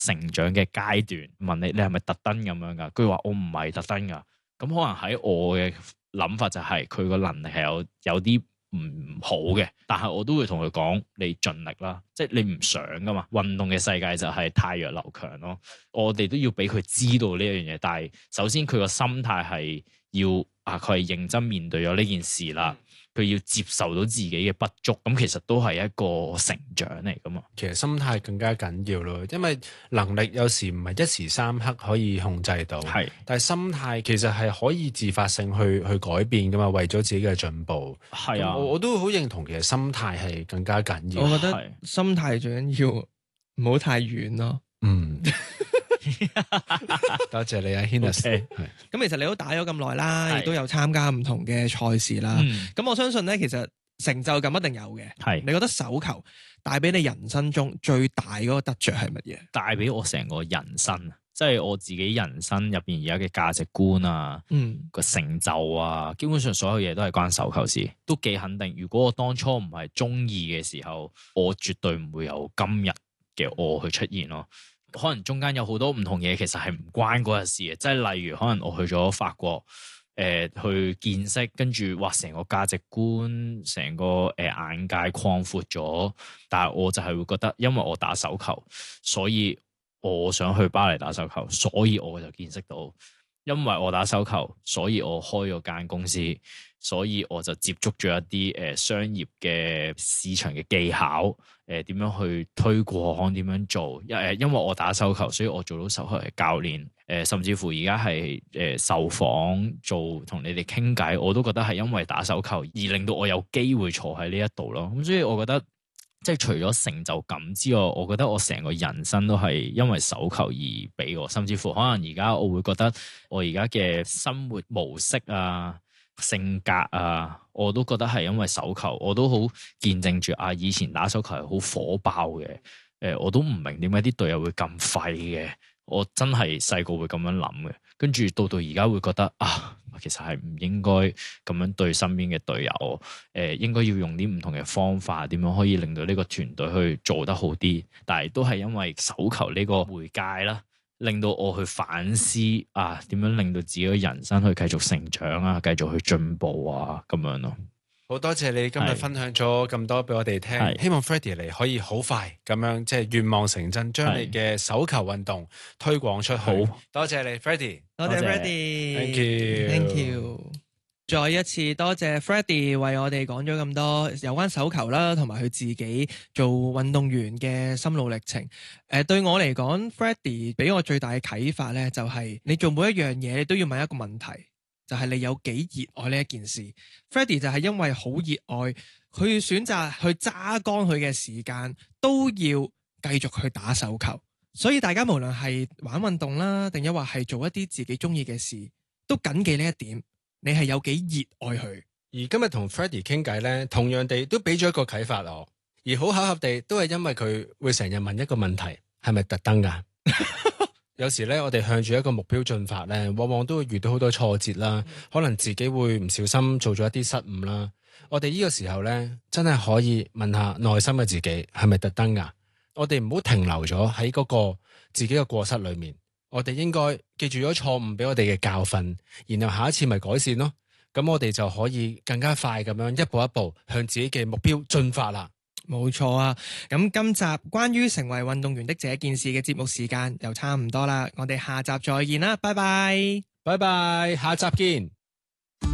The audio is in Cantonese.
成長嘅階段，問你係咪特登咁樣㗎？佢話我唔係特登㗎。咁可能喺我嘅諗法就係佢個能力係有啲唔好嘅，但係我都會同佢講，你盡力啦，即係你唔想㗎嘛。運動嘅世界就係汰弱留強咯，我哋都要俾佢知道呢樣嘢。但係首先佢個心態係要佢係認真面對咗呢件事啦。佢要接受到自己嘅不足，咁其實都係一個成長嚟噶嘛。 其實心態更加緊要咯，因為能力有時唔係一時三刻可以控制到，係，但係心態其實係可以自發性去改變噶嘛，為咗自己嘅進步。係啊，我都好認同，其實心態係更加緊要。 我覺得心態最緊要唔好太遠咯。 嗯。多謝你啊 Hinnis。 咁其實你都打咗咁耐啦，亦都有參加唔同嘅賽事啦。咁我相信咧，其實成就感一定有嘅。係，你覺得手球帶俾你人生中最大嗰個得着係乜嘢？ 帶俾我成個人生，即係我自己人生入邊而家嘅價值觀啊，個成就啊，基本上所有嘢都係關手球事。都幾肯定，如果我當初唔係中意嘅時候，我絕對唔會有今日嘅我去出現咯。可能中間有好多唔同嘢，其實係唔關嗰日事嘅，即係例如可能我去咗法國，去見識，跟住哇成個價值觀、成個眼界擴闊咗，但係我就係會覺得，因為我打手球，所以我想去巴黎打手球，所以我就見識到，因為我打手球，所以我開咗間公司。所以我就接觸咗一啲商業嘅市場嘅技巧，點樣去推廣，點樣做。因為我打手球，所以我做到手球嘅教練。甚至乎而家係受訪做同你哋傾偈，我都覺得係因為打手球而令到我有機會坐喺呢一度咯。咁所以我覺得，即係除咗成就感之外，我覺得我成個人生都係因為手球而俾我。甚至乎可能而家我會覺得我而家嘅生活模式啊、性格啊，我都覺得係因為手球，我都好見證住以前打手球係好火爆嘅，我都唔明點解啲隊友會咁廢嘅，我真係細個會咁樣諗嘅，跟住到而家會覺得其實係唔應該咁樣對身邊嘅隊友，應該要用啲唔同嘅方法，點樣可以令到呢個團隊去做得好啲，但係都係因為手球呢個媒介啦。令到我去反思點樣令到自己嘅人生去繼續成長啊，繼續去進步啊，咁樣咯。 好多謝你今日分享咗咁多俾我哋聽，希望 Freddy 你可以好快咁樣即係願望成真，將你嘅手球運動推廣出去。好，多謝你 Freddy， 多謝 Freddy， Thank you。 再一次多謝 Freddy 為我哋講咗咁多有關手球啦，同埋佢自己做運動員嘅心路歷程。對我嚟講 Freddy 俾我最大嘅啟發咧，就係你做每一樣嘢，你都要問一個問題，就係你有幾熱愛呢一件事。Freddy 就係因為好熱愛，佢選擇去揸乾佢嘅時間，都要繼續去打手球。所以大家無論係玩運動啦，定抑或係做一啲自己中意嘅事，都謹記呢一點。你係有幾熱愛佢？ 而今日同 Freddy 傾偈咧，同樣地都俾咗一個啟發我。而好巧合地，都係因為佢會成日問一個問題，係咪特登㗎？有時咧，我哋向住一個目標進發咧，往往都會遇到好多挫折啦，可能自己會唔小心做咗一啲失誤啦。我哋呢個時候咧，真係可以問下內心嘅自己，係咪特登㗎？我哋唔好停留咗喺嗰個自己嘅過失裏面。我哋應該記住咗錯誤俾我哋嘅教訓，然後下一次咪改善咯。咁我哋就可以更加快咁樣一步一步向自己嘅目標進發啦。 冇錯啊！咁今集關於成為運動員的這件事嘅節目時間又差唔多啦，我哋下集再見啦，拜拜， 拜拜，下集見。